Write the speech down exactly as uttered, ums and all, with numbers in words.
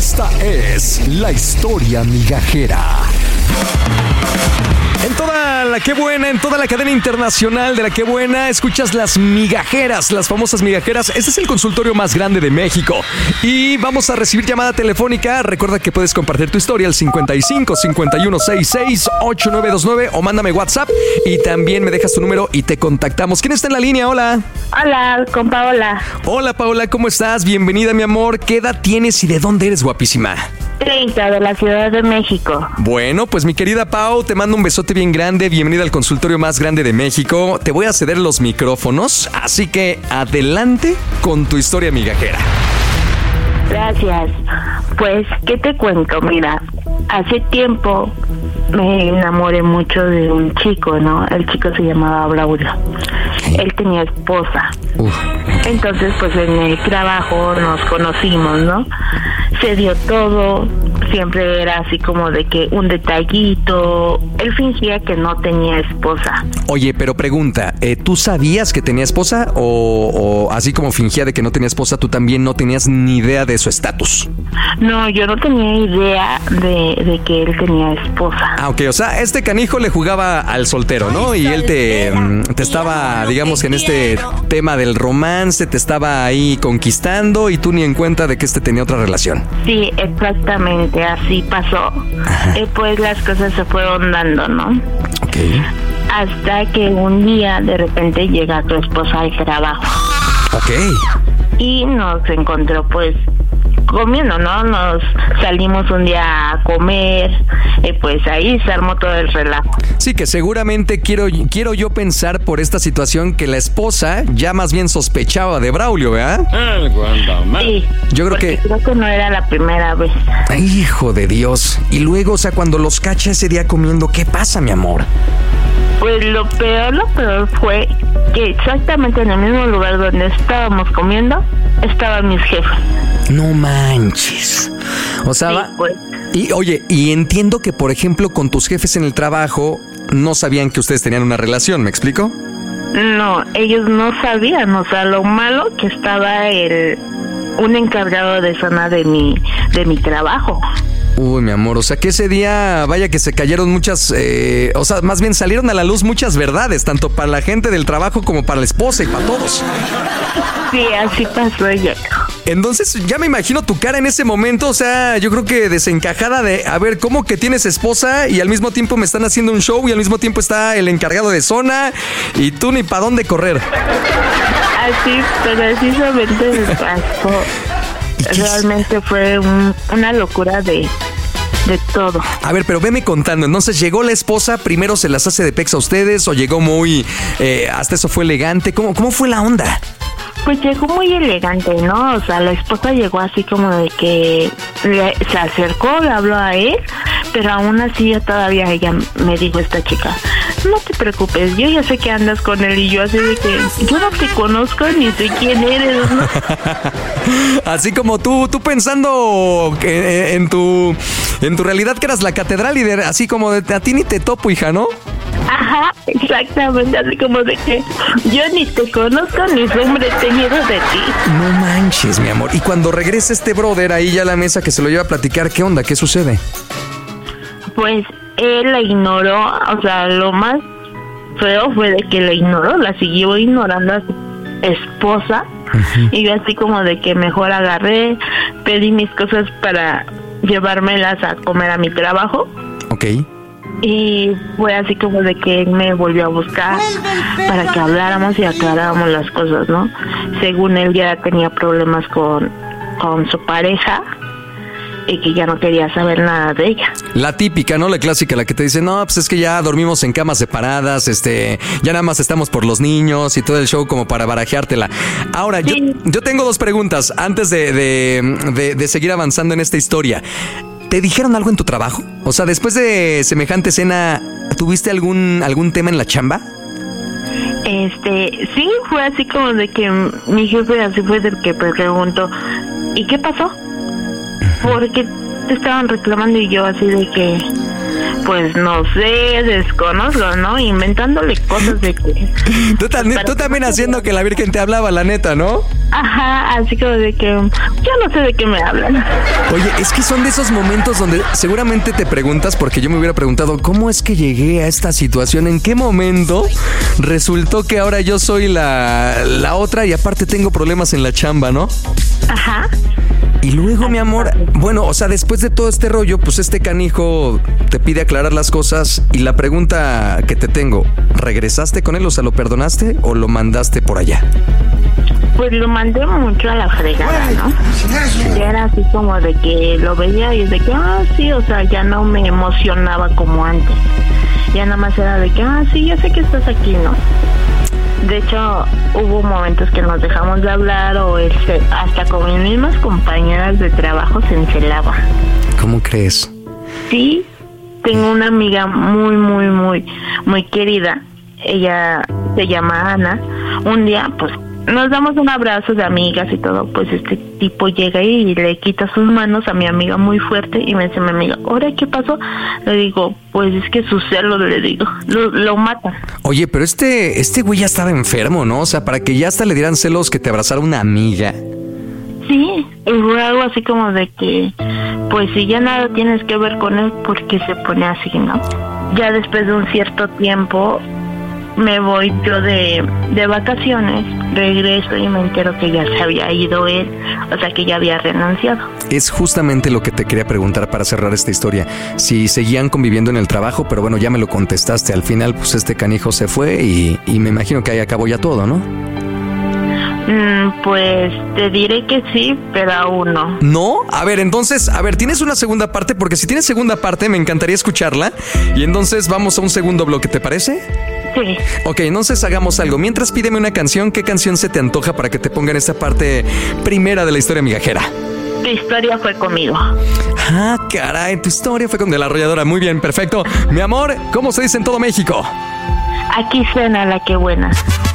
Esta es la historia migajera. En toda la Qué Buena, en toda la cadena internacional de la Qué Buena, escuchas las migajeras, las famosas migajeras. Este es el consultorio más grande de México. Y vamos a recibir llamada telefónica. Recuerda que puedes compartir tu historia al cincuenta y cinco, cincuenta y uno, sesenta y seis, ochenta y nueve veintinueve o mándame WhatsApp y también me dejas tu número y te contactamos. ¿Quién está en la línea? Hola. Hola, con Paola. Hola, Paola, ¿cómo estás? Bienvenida, mi amor. ¿Qué edad tienes y de dónde eres, guapísima? treinta, de la Ciudad de México. Bueno, pues mi querida Pau, te mando un besote bien grande. Bienvenida al consultorio más grande de México. Te voy a ceder los micrófonos, así que adelante con tu historia migajera. Gracias. Pues, ¿qué te cuento? Mira, hace tiempo me enamoré mucho de un chico, ¿no? El chico se llamaba Braulio. Él tenía esposa. Uf. Entonces, pues en el trabajo nos conocimos, ¿no? Se dio todo, siempre era así como de que un detallito. Él fingía que no tenía esposa. Oye, pero pregunta, ¿eh, ¿tú sabías que tenía esposa? O, o así como fingía de que no tenía esposa, ¿tú también no tenías ni idea de su estatus? No, yo no tenía idea de, de que él tenía esposa. Ah, ok, o sea, este canijo le jugaba al soltero, ¿no? Y él te, te estaba, digamos que en este tema del romance, te estaba ahí conquistando y tú ni en cuenta de que este tenía otra relación. Sí, exactamente, así pasó. Eh, pues las cosas se fueron dando, ¿no? Ok. Hasta que un día de repente llega tu esposa al trabajo. Ok. Y nos encontró pues comiendo, ¿no? Nos salimos un día a comer, y pues ahí se armó todo el relajo. Sí, que seguramente quiero, quiero yo pensar por esta situación que la esposa ya más bien sospechaba de Braulio, ¿verdad? Sí, yo creo que... creo que no era la primera vez. Ay, hijo de Dios. Y luego, o sea, cuando los cacha ese día comiendo, ¿qué pasa, mi amor? Pues lo peor, lo peor fue que exactamente en el mismo lugar donde estábamos comiendo, estaban mis jefes. No manches. O sea, sí, va... pues. Y oye, y entiendo que, por ejemplo, con tus jefes en el trabajo, no sabían que ustedes tenían una relación, ¿me explico? No, ellos no sabían, o sea, lo malo que estaba el un encargado de zona de mi, de mi trabajo. Uy, mi amor, o sea que ese día, vaya que se cayeron muchas, eh, o sea, más bien salieron a la luz muchas verdades, tanto para la gente del trabajo como para la esposa y para todos. Sí, así pasó ella. Entonces, ya me imagino tu cara en ese momento, o sea, yo creo que desencajada de, a ver, ¿cómo que tienes esposa y al mismo tiempo me están haciendo un show y al mismo tiempo está el encargado de zona y tú ni para dónde correr? Así, precisamente me pasó. Realmente fue un, una locura de, de todo. A ver, pero veme contando. Entonces, ¿llegó la esposa? ¿Primero se las hace de pex a ustedes? ¿O llegó muy... Eh, hasta eso fue elegante? ¿Cómo, cómo fue la onda? Pues llegó muy elegante, ¿no? O sea, la esposa llegó así como de que le, se acercó, le habló a él, pero aún así todavía ella me dijo, esta chica, no te preocupes, yo ya sé que andas con él. Y yo así de que yo no te conozco ni sé quién eres, ¿no? Así como tú, tú pensando que, en tu en tu realidad que eras la catedral y de, así como de a ti ni te topo, hija, ¿no? Ajá, exactamente, así como de que yo ni te conozco ni siempre he tenido de ti. No manches, mi amor. Y cuando regresa este brother ahí ya a la mesa que se lo lleva a platicar, ¿qué onda? ¿Qué sucede? Pues él la ignoró, o sea, lo más feo fue de que la ignoró, la siguió ignorando a su esposa. Uh-huh. Y yo así como de que mejor agarré, pedí mis cosas para llevármelas a comer a mi trabajo. Ok. Y fue así como de que él me volvió a buscar para que habláramos y aclaráramos las cosas, ¿no? Según él ya tenía problemas con, con su pareja y que ya no quería saber nada de ella. La típica, ¿no? La clásica, la que te dice, no, pues es que ya dormimos en camas separadas, este, ya nada más estamos por los niños y todo el show como para barajeártela. Ahora, sí. yo, yo tengo dos preguntas antes de, de, de, de seguir avanzando en esta historia. ¿Te dijeron algo en tu trabajo? O sea, después de semejante escena, ¿tuviste algún algún tema en la chamba? Este, sí, fue así como de que mi jefe así fue del que me preguntó, ¿y qué pasó? Porque te estaban reclamando y yo así de que, pues no sé, desconozco, ¿no? Inventándole cosas de que... Tú, también, tú también haciendo que la Virgen te hablaba, la neta, ¿no? Ajá, así como de que yo no sé de qué me hablan. Oye, es que son de esos momentos donde seguramente te preguntas, porque yo me hubiera preguntado, ¿cómo es que llegué a esta situación? ¿En qué momento resultó que ahora yo soy la, la otra y aparte tengo problemas en la chamba, ¿no? Ajá. Y luego, mi amor, bueno, o sea, después de todo este rollo, pues este canijo te pide aclarar las cosas y la pregunta que te tengo, ¿regresaste con él? O sea, ¿lo perdonaste o lo mandaste por allá? Pues lo mandé mucho a la fregada, ¿no? Ya era así como de que lo veía y de que, ah, sí, o sea, ya no me emocionaba como antes. Ya nada más era de que, ah, sí, ya sé que estás aquí, ¿no? De hecho, hubo momentos que nos dejamos de hablar o él se, hasta con mis mismas compañeras de trabajo se encelaba. ¿Cómo crees? Sí, tengo una amiga muy, muy, muy, muy querida. Ella se llama Ana. Un día, pues, nos damos un abrazo de amigas y todo, pues este tipo llega y le quita sus manos a mi amiga muy fuerte y me dice mi amiga, ¿ahora qué pasó? Le digo, pues es que su celo, le digo, lo, lo mata. Oye, pero este, este güey ya estaba enfermo, ¿no? O sea, para que ya hasta le dieran celos que te abrazara una amiga. Sí, y fue algo así como de que, pues si ya nada tienes que ver con él, porque se pone así, ¿no? Ya después de un cierto tiempo me voy yo de, de vacaciones, regreso y me entero que ya se había ido él, o sea que ya había renunciado. Es justamente lo que te quería preguntar para cerrar esta historia, si seguían conviviendo en el trabajo, pero bueno, ya me lo contestaste, al final pues este canijo se fue y, y me imagino que ahí acabó ya todo, ¿no? Mm, pues te diré que sí, pero aún no. ¿No? A ver, entonces, a ver, ¿tienes una segunda parte? Porque si tienes segunda parte me encantaría escucharla y entonces vamos a un segundo bloque, ¿te parece? Sí. Ok, entonces hagamos algo. Mientras pídeme una canción, ¿qué canción se te antoja para que te ponga en esta parte primera de la historia migajera? Tu historia fue conmigo. Ah, caray, tu historia fue con de la arrolladora. Muy bien, perfecto. Mi amor, ¿cómo se dice en todo México? Aquí suena la que buena.